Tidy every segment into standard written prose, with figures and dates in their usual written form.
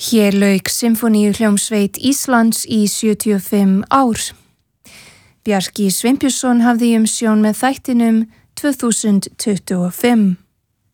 Hér lauk Sinfóníuhljómsveit Íslands í 75 ár. Bjarki Sveinbjörnsson hafði umsjón með þættinum 2025.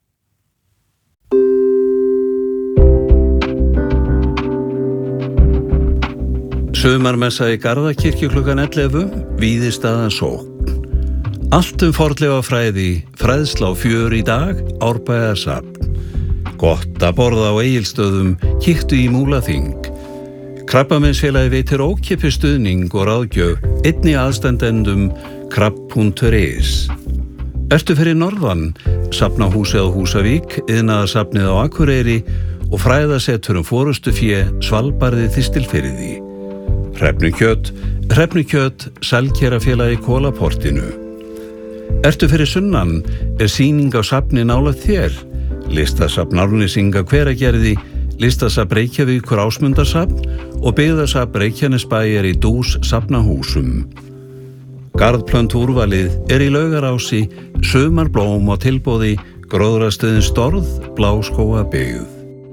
Sumarmessa í Garðakirkju klukkan 11, Víðistaða sókn. Allt fornleifafræði, fræðsla á fjör í dag, Árbæjarsafn. Gott að borða á Egilsstöðum, kíktu í Múlaþing. Krabbameinsfélagið veitir ókeypis stuðning og ráðgjöf, einnig aðstandendum krabb.is. Ertu fyrir norðan, Safnahúsið á Húsavík, Iðnaðarsafnið á Akureyri og fræðasetur forystufé Svalbarði Þistilfirði. Hrefnukjöt, Selkerafélagi Kólaportinu. Ertu fyrir sunnan, sýning á safni nálægt þér. Listasafn Árnesinga Hveragerði, Listasafn Reykjavíkur Ásmundarsafn og Byggðasafn Reykjanesbæjar í Dús safnahúsum. Garðplönt úrvalið í Laugarási, sumarblóm á tilboði, gróðrastöðin Storð, Bláskóga byggð.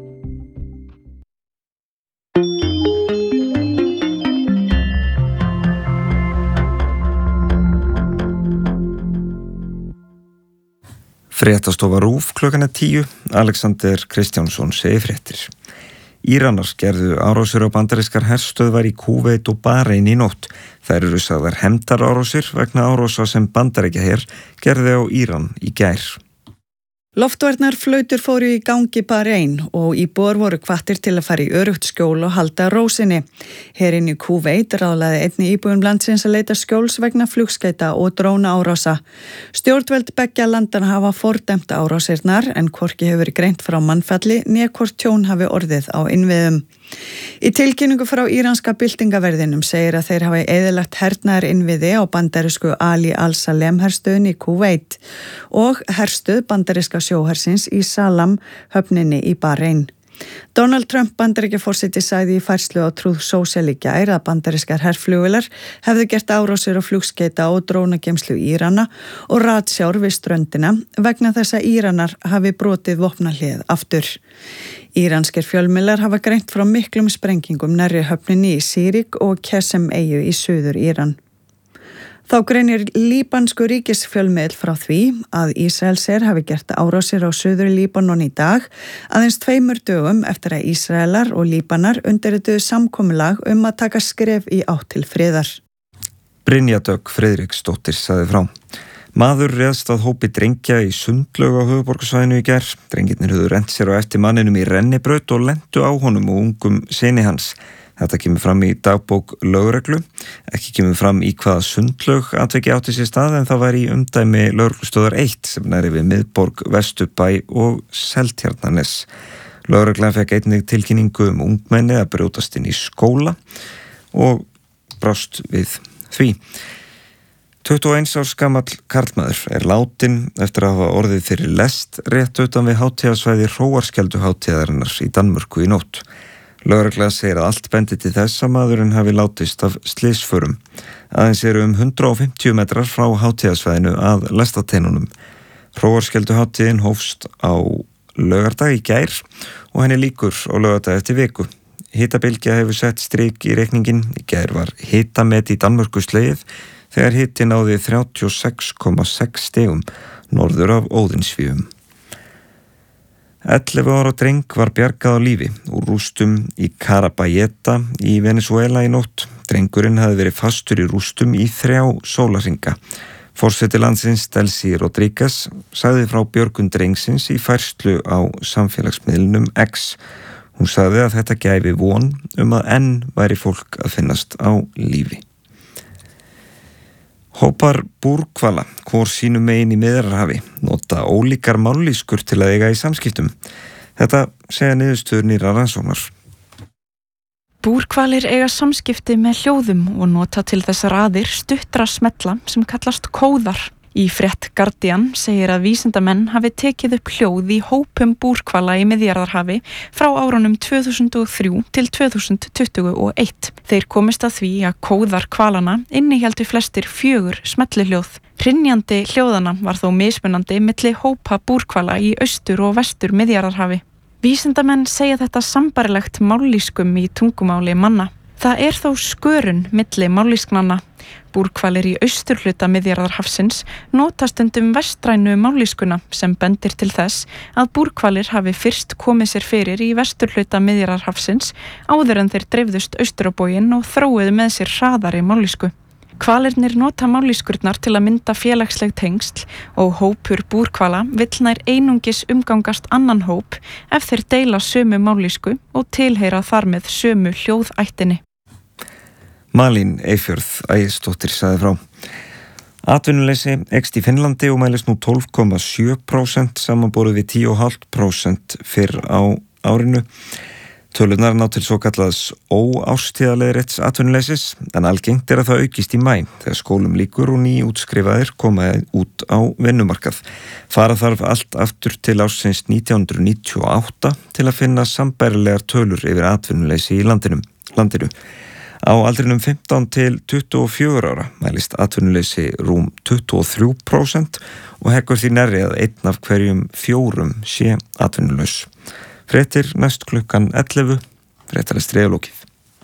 Fréttastofa RÚV klukkan 10, Alexander Kristjánsson segir fréttir. Íranar gerðu árásir á bandarískar herstöðvar í Kúveit og Barein í nótt. Þær eru sagðar hefndarárásir vegna árása sem Bandaríkjaher gerði á Íran í gær. Loftvarnarflautur fóru í gangi Barein og íbúar voru hvattir til að fara í öruggt skjól og halda ró sinni. Herinn í Kúveit ráðlaði einnig íbúum landsins að leita skjóls vegna flugskeita og drónaárása. Stjórnvöld beggja landana hafa fordæmt árásirnar en hvorki hefur verið greint frá mannfalli né hvort tjón hafi orðið á innviðum. Í tilkynningu frá íranska byltingaverðinum segir að þeir hafi eyðilagt hernaðar innviði á bandarísku Ali al-Salem herstöðin í Kúveit og herstöð bandaríska sjóhersins í Salam höfninni í Barein. Donald Trump Bandaríkjaforseti sagði í færslu á Truth Social í gær að bandarískar herflugvélar hefðu gert árásir á flugskeita og drónageymslu Írana og ratsjár við ströndina vegna þess að Íranar hafi brotið vopnahlið aftur. Íranskir fjölmiðlar hafa greint frá miklum sprengingum nærri höfninni í Sýrik og Qesem eyju í suður Íran. Þá greinir líbansku ríkisfjölmiðl frá því að Ísraelsher hafi gert árásir á suður Líbanon í dag, aðeins 2 dögum eftir að Ísraelar og Líbanar undirrituðu samkomulag að taka skref í átt til friðar. Brynja Dögg Friðriksdóttir sagði frá. Maður réðst að hópi drengja í Sundlaug á höfuðborgarsvæðinu í gær. Drengirnir höfðu rennt sér á eftir manninum í rennibraut og lentu á honum og ungum syni hans. Þetta kemur fram í dagbók lögreglu. Ekki kemur fram í hvaða Sundlaug atviki átti sér stað en það var í umdæmi lögreglustöðvar 1 sem næri við miðborg Vesturbæ og Seltjarnarnes. Lögreglan fekk einnig tilkynningu ungmenni að brjótast inn í skóla og brást við því. 21 árs gamall karlmaður látinn eftir að hafa orðið fyrir lest rétt utan við hátíðarsvæði Hróarskelduhátíðarinnar í Danmörku í nótt. Lögregla segir að allt bendi til þess að maðurinn hafi látist af slysförum. Aðeins eru 150 metrar frá hátíðarsvæðinu að lestateinunum. Hróarskelduhátíðin hófst á laugardag í gær og henni lýkur á laugardag eftir viku. Hitabylgja hefur sett strik í reikningin. Í gær var hitamet í Danmörku slegið þegar hiti náði 36,6 stigum norður af Óðinsvíum. 11 ára dreng var bjargað á lífi úr rústum í Caraballeta í Venezuela í nótt. Drengurinn hafði verið fastur í rústum í 3 sólarhringa. Forseti landsins Delcy Rodríguez sagði frá björgun drengsins í færslu á samfélagsmiðlunum X. Hún sagði að þetta gæfi von að enn væri fólk að finnast á lífi. Hópar búrhvala, hvor sínum megin í Miðjarðarhafi, nota ólíkar mállýskur til að eiga í samskiptum. Þetta segja niðurstöður nýrrar rannsóknar. Búrhvalir eiga samskipti með hljóðum og nota til þess raðir stuttra smella sem kallast kóðar. Í frétt Guardian segir að vísindamenn hafi tekið upp hljóð í hópum búrhvala í Miðjarðarhafi frá árunum 2003 til 2021. Þeir komist að því að kóðar hvalana innihéldu flestir 4 smellihljóð. Hrynjandi hljóðana var þó mismunandi milli hópa búrhvala í austur og vestur Miðjarðarhafi. Vísindamenn segja þetta sambarilegt mállýskum í tungumáli manna. Það þó skörun milli mállýsknanna. Búrhvalir í austurhluta Miðjarðarhafsins nota stundum vestrænu mállýskuna sem bendir til þess að búrhvalir hafi fyrst komið sér fyrir í vesturhluta Miðjarðarhafsins áður en þeir dreifðust austur á bóginn og þróuðu með sér hraðari mállýsku. Hvalirnir nota mállýskurnar til að mynda félagsleg tengsl og hópur búrhvala vill nær einungis umgangast annan hóp ef þeir deila sömu mállýsku og tilheyra þar með sömu hljóðættinni. Malín Eyfjörð Ægisdóttir sagði frá. Atvinnuleysi eykst í Finnlandi og mælist nú 12,7% samanborið við 10,5% fyrr á árinu. Tölurnar ná til svo kallaðs óástíðaleiðrétts atvinnuleysis en algengt að það aukist í maí þegar skólum lýkur og nýútskrifaðir koma út á vinnumarkað. Fara þarf allt aftur til ársins 1998 til að finna sambærilegar tölur yfir atvinnuleysi í landinu. Á aldrinum 15 til 24 ára mælist atvinnuleysi rúm 23% og heggur því nærri að 1 af hverjum 4 sé atvinnulaus. Fréttir næst klukkan 11, fréttalestri er lokið.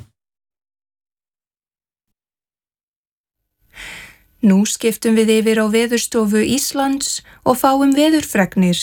Nú skiptum við yfir á Veðurstofu Íslands og fáum veðurfregnir.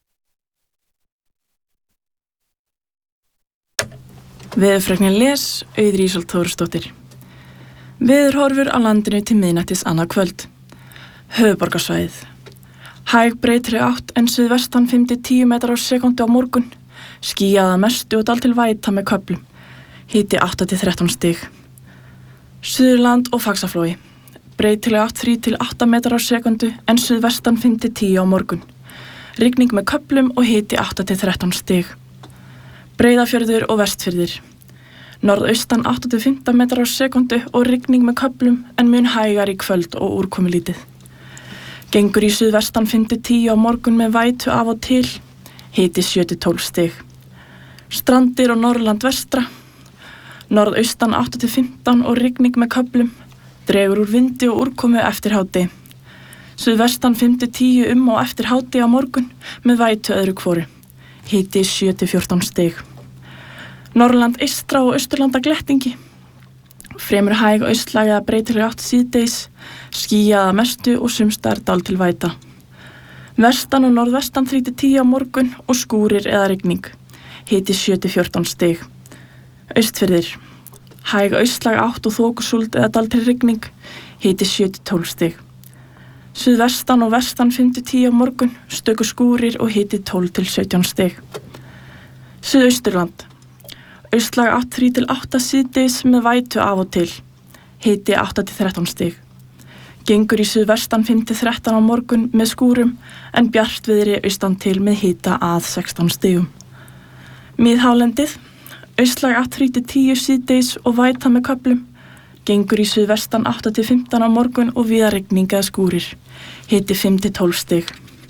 Veðurfregnir les Auður Ísold Þórsdóttir. Veðurhorfur á landinu til miðnættis annað kvöld. Höfuðborgarsvæðið. Hæg breytileg átt en suðvestan 5-10 metrar á sekúndu á morgun. Skýjað að mestu og dál til væta með köflum. Hiti 8-13 stig. Suðurland og Faxaflói. Breytileg átt 3-8 metrar á sekúndu en suðvestan 5-10 á morgun. Rigning með köflum og hiti 8-13 stig. Breiðafjörður og Vestfirðir. Norðaustan 8-15 metrar á sekúndu og rigning með köflum en mun hægar í kvöld og úrkomulítið. Gengur í suðvestan 5-10 á morgun með vætu af og til. Hiti 7-12 stig. Strandir og Norðurland vestra. Norðaustan 8-15 og rigning með köflum. Dregur úr vindi og úrkomu eftir hádegi. Suðvestan 5-10 og eftir hádegi á morgun með vætu öðru hvoru. Hiti 7-14 stig. Norðurland eystra og Austurlanda glettingi. Fremur hæg austlæg eða breytileg átt síðdegis. Skýjað að mestu og sumstaðar dál til væta. Vestan og norðvestan 3-10 á morgun og skúrir eða rigning. Hiti 7-14 stig. Austfirðir. Hæg austlæg átt og þokusúld eða dál til rigning. Hiti 7-12 stig. Suðvestan og vestan 5-10 á morgun, stöku skúrir og hiti 12-17 stig. Suðausturland. Austlæg átt 3-8 síðdegis með vætu af og til. Hiti 8-13 stig. Gengur í suðvestan 5-13 á morgun með skúrum en bjartviðri austan til með hita að 16 stigum. Miðhálendið. Austlæg átt 3-10 síðdegis og væta með köflum. Gengur í suðvestan 8-15 á morgun og víða rigning eða skúrir. Hiti 5-12 stig.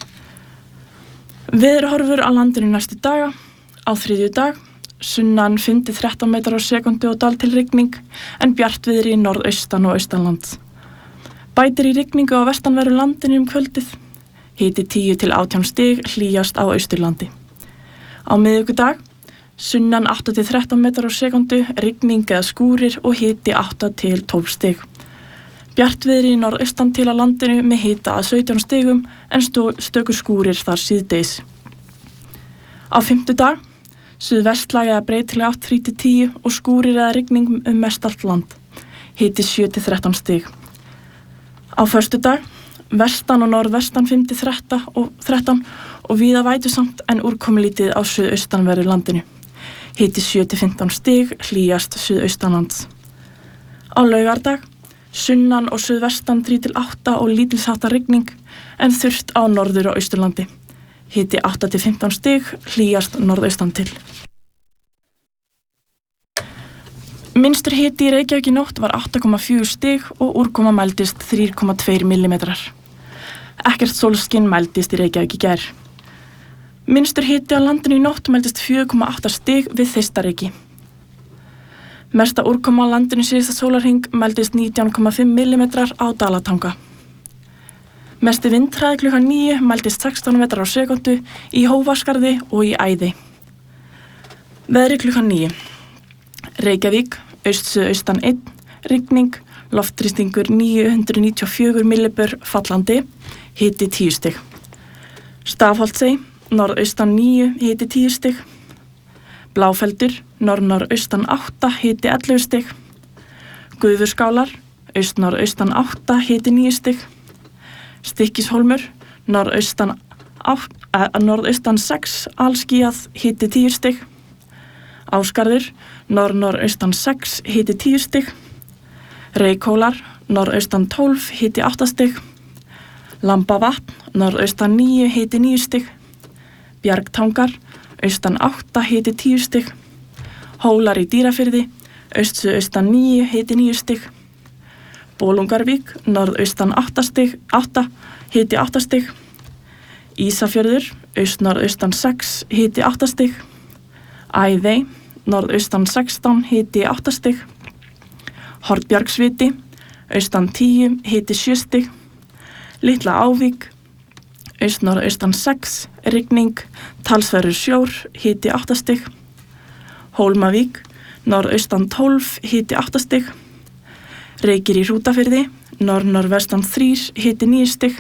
Veðurhorfur á landinu næstu daga. Á þriðjudag. Sunnan 5-13 metrar á sekúndu og dál til rigning en bjartviðri í norðaustan og austanland. Bætir í rigningu á vestanverðu landinu kvöldið. Hiti 10-18 stig hlýjast á Austurlandi. Á miðvikudag. Sunnan 8-13 metrar á sekúndu, rigning eða skúrir og hiti 8-12 stig. Bjartviðri í norðaustan til á landinu með hita að 17 stigum en stöku skúrir þar síðdegis. Á fimmtudag. Suðvestlæg eða breytileg átt 3-10 og skúrir eða rigning mestallt land. Hiti 7-13 stig. Á föstudag. Vestan og norðvestan 5-13 og víða vætusamt en úrkomulítið á suðaustanverðu landinu. Hiti 7-15 stig, hlýjast suðaustanlands. Á laugardag. Sunnan og suðvestan 3-8 og lítilsháttar rigning en þurrt á norður og austurlandi. Hiti 8-15 stig, hlýjast norðaustan til. Minnstur hiti í Reykjavík í nótt var 8,4 stig og úrkoma mældist 3,2 millimetrar. Ekkert sólskinn mældist í Reykjavík í gær. Minnstur hiti á landinu í nótt mældist 4,8 stig við Þeistareykji. Mesta úrkoma á landinu síðasta sólarhring mældist 19,5 millimetrar á Dalatanga. Mesti vindhraði klukkan 9 mældist 16 metrar á sekúndu í Hófaskarði og í Æði. Veðri klukkan 9. Reykjavík, aust-suðaustan 1, rigning, loftþrýstingur 994 millibör fallandi, hiti 10 stig. Stafholtsey, norðaustan 9, hiti 10 stig. Bláfeldur, norð-norðaustan 8, hiti 11 stig. Gufuskálar, aust-norðaustan 8, hiti 9 stig. Stykkishólmur, norðaustan 6, alskýjað, hiti 10 stig. Ásgarður, norð-norðaustan 6, hiti 10 stig. Reykhólar, norðaustan 12, hiti 8 stig. Lambavatn, norðaustan 9, hiti 9 stig. Bjargtangar, austan 8, hiti 10 stig. Hólar í Dýrafirði, aust-suðaustan 9, hiti 9 stig. Bolungarvík, norðaustan 8 stig, 8, hiti 8 stig. Ísafjörður, aust-norðaustan 6, hiti 8 stig. Æðey, norðaustan 16, hiti 8 stig. Hornbjargsviti, austan 10, hiti 7 stig. Litla Ávík, aust-norðaustan 6, rigning, talsverður sjór, hiti 8 stig. Hólmavík, norðaustan 12, hiti 8 stig. Reykir í Hrútafirði, norð-norðvestan 3, hiti 9 stig.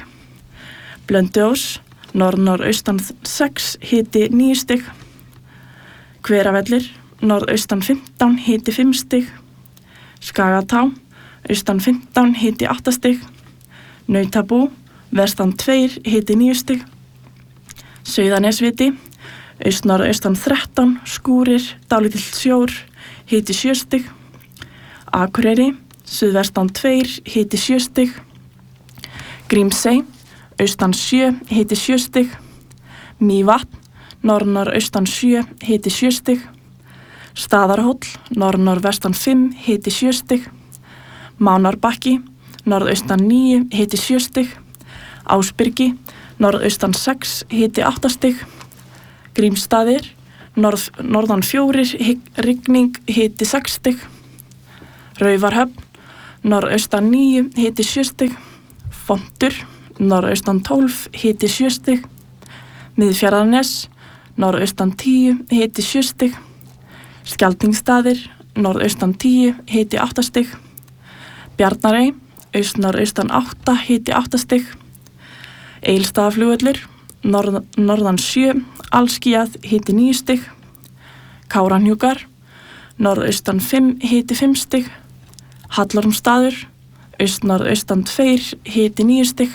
Blönduós, norð-norðaustan 6, hiti 9 stig. Hveravellir, norðaustan 15, hiti 5 stig. Skagatá, austan 15, hiti 8 stig. Nautabú, vestan 2, hiti 9 stig. Sauðanesviti, aust-norðaustan 13, skúrir, dálítill sjór, hiti 7 stig. Akureyri, suðvestan 2, hiti 7 stig. Grímsey, austan 7, hiti 7 stig. Mývatn, norð-norðaustan 7, hiti 7 stig. Staðarhóll, norð-norðvestan 5, hiti 7 stig. Mánárbakki, norðaustan 9, hiti 7 stig. Ásbyrgi, norðaustan 6, hiti 8 stig. Grímsstaðir, norðan 4, rigning, hiti 6 stig. Raufarhöfn, norðaustan 9, hiti 7 stig. Fontur, norðaustan 12, hiti 7 stig. Miðfjarðarnes, norðaustan 10, hiti 7 stig. Skjaldningsstaðir, norðaustan 10, hiti 8 stig. Bjarnarey, aust-norðaustan 8, hiti 8 stig. Egilsstaðaflugvöllur, norðan 7, alskýjað, hiti 9 stig. Kárahnjúkar, norðaustan 5, hiti 5 stig. Hallormsstaður, aust-norðaustan 2, hiti 9 stig.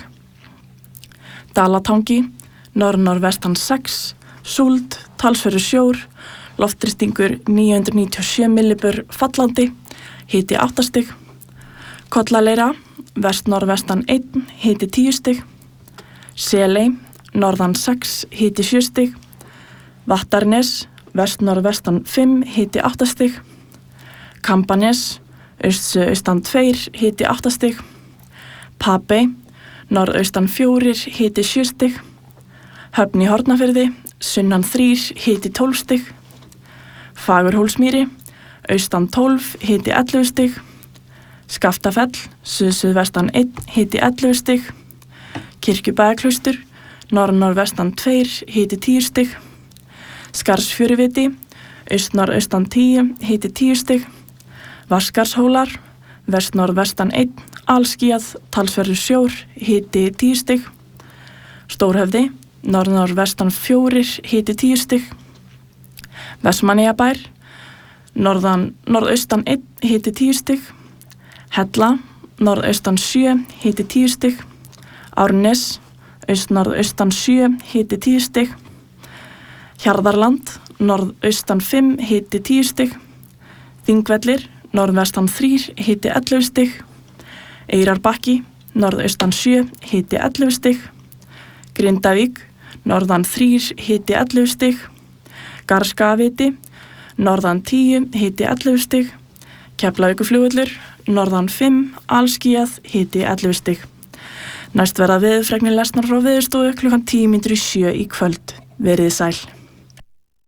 Dalatangi, norð-norðvestan 6, súld, talsverður sjór, loftþrýstingur 997 millibör fallandi, hiti 8 stig. Kollaleira, vest-norðvestan 1, hiti 10 stig. Seley, norðan 6, hiti 7 stig. Vattarnes, vest-norðvestan 5, hiti 8 stig. Kambanes, aust-suðaustan 2, hiti 8 stig. Papey, norðaustan 4, hiti 7 stig. Höfn í Hornafirði, sunnan 3, hiti 12 stig. Fagurhólsmýri, austan 12, hiti 11 stig. Skaftafell, suð-suðvestan 1, hiti 11 stig. Kirkjubæjarklaustur, norð-norðvestan 2, hiti 10 stig. Skarðsfjöruviti, aust-norðaustan 10, hiti 10 stig. Vaskarshólar, vest-norðvestan 1, alskýjað, talsverður sjór, hiti 10 stig. Stórhöfði, norð-norðvestan 4, hiti 10 stig. Vestmannaeyjabær, norðaustan 1, hiti 10 stig. Hella, norðaustan 7, hiti 10 stig. Árnes, aust-norðaustan 7, hiti 10 stig. Hjarðarland, norðaustan 5, hiti 10 stig. Þingvellir, norðvestan 3, hiti 11 stig. Eyrarbakki, norðaustan 7, hiti 11 stig. Grindavík, norðan 3, hiti 11 stig. Garðskagaviti, norðan 10, hiti 11 stig. Keflavíkurflugvöllur, norðan 5, alskýjað, hiti 11 stig. Næst verða veðurfregnir lesnar frá Veðurstofu klukkan 10:07 í kvöld. Verið sæl.